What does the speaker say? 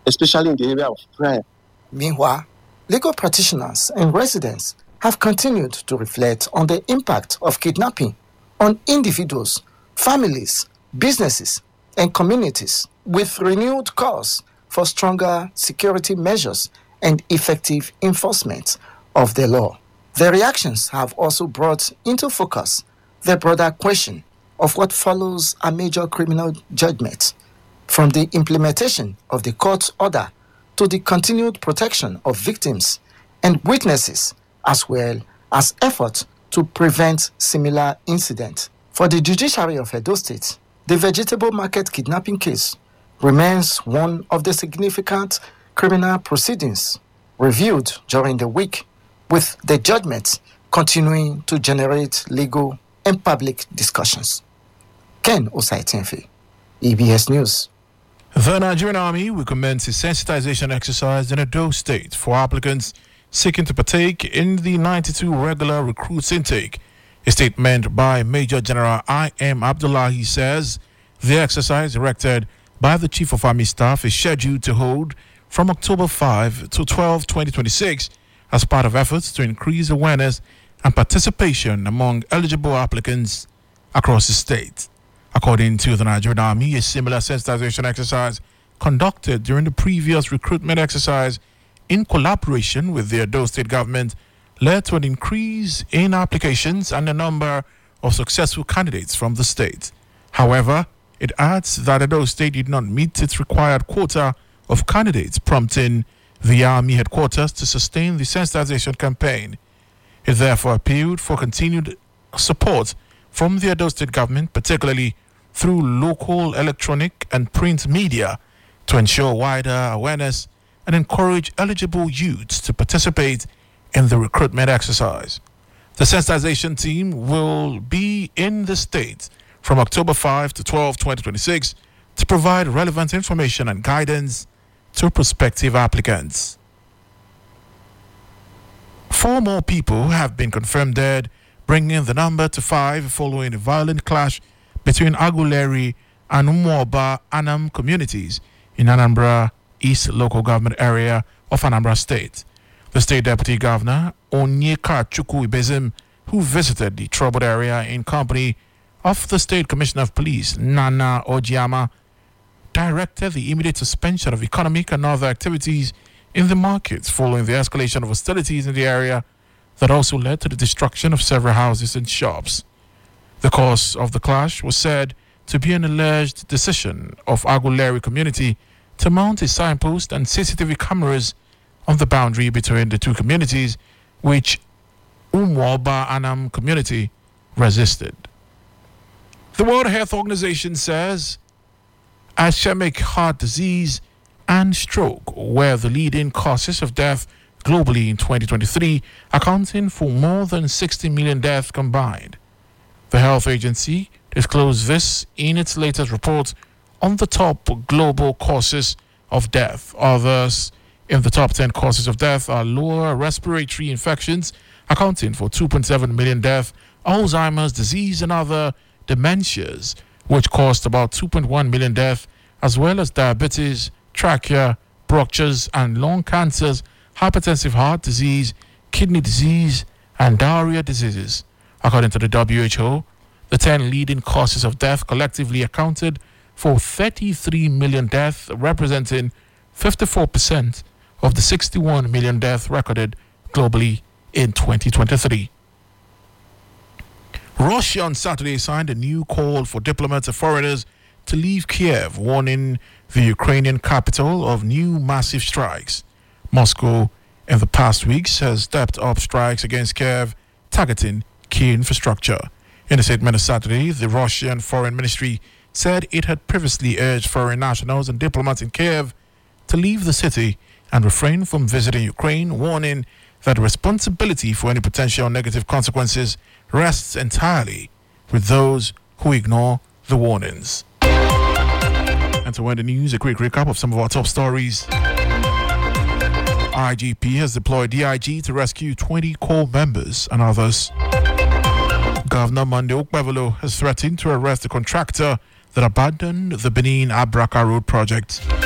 especially in the area of crime. Meanwhile, legal practitioners and residents have continued to reflect on the impact of kidnapping on individuals, families, businesses, and communities, with renewed calls for stronger security measures and effective enforcement of the law. The reactions have also brought into focus the broader question of what follows a major criminal judgment, from the implementation of the court order to the continued protection of victims and witnesses, as well as efforts to prevent similar incidents. For the judiciary of Edo State, the vegetable market kidnapping case remains one of the significant criminal proceedings reviewed during the week, with the judgment continuing to generate legal and public discussions. Ken Osai-Tenfe, EBS News. The Nigerian Army will commence a sensitization exercise in Edo State for applicants seeking to partake in the 92 regular recruits intake. A statement by Major General I.M. Abdullahi says the exercise erected by the Chief of Army Staff is scheduled to hold from October 5 to 12, 2026 as part of efforts to increase awareness and participation among eligible applicants across the state. According to the Nigerian Army, a similar sensitization exercise conducted during the previous recruitment exercise in collaboration with the Edo State government led to an increase in applications and the number of successful candidates from the state. However, it adds that Edo State did not meet its required quota of candidates, prompting the Army headquarters to sustain the sensitization campaign. It therefore appealed for continued support from the Edo State government, particularly through local electronic and print media, to ensure wider awareness and encourage eligible youths to participate in the recruitment exercise. The sensitization team will be in the state from October 5 to 12, 2026 to provide relevant information and guidance to prospective applicants. 4 more people have been confirmed dead, bringing the number to 5 following a violent clash between Aguleri and Umuoba Anam communities in Anambra East local government area of Anambra State. The state deputy governor, Onyeka Chukwu Ibezim, who visited the troubled area in company of the state commissioner of police, Nana Ojiama, directed the immediate suspension of economic and other activities in the markets following the escalation of hostilities in the area that also led to the destruction of several houses and shops. The cause of the clash was said to be an alleged decision of Aguleri community to mount a signpost and CCTV cameras on the boundary between the two communities, which Umuoba Anam community resisted. The World Health Organization says ischemic heart disease and stroke were the leading causes of death globally in 2023, accounting for more than 60 million deaths combined. The health agency disclosed this in its latest report on the top global causes of death. Others in the top 10 causes of death are lower respiratory infections, accounting for 2.7 million deaths, Alzheimer's disease and other dementias, which caused about 2.1 million deaths, as well as diabetes, trachea, bronchus and lung cancers, hypertensive heart disease, kidney disease, and diarrhea diseases. According to the WHO, the 10 leading causes of death collectively accounted for 33 million deaths, representing 54% of the 61 million deaths recorded globally in 2023. Russia on Saturday signed a new call for diplomats and foreigners to leave Kiev, warning the Ukrainian capital of new massive strikes. Moscow, in the past weeks, has stepped up strikes against Kiev, targeting key infrastructure. In a statement on Saturday, the Russian Foreign Ministry said it had previously urged foreign nationals and diplomats in Kiev to leave the city and refrain from visiting Ukraine, warning that responsibility for any potential negative consequences rests entirely with those who ignore the warnings. And to end the news, a quick recap of some of our top stories. IGP has deployed DIG to rescue 20 core members and others. Governor Monday Okpebholo has threatened to arrest the contractor that abandoned the Benin Abraka Road project.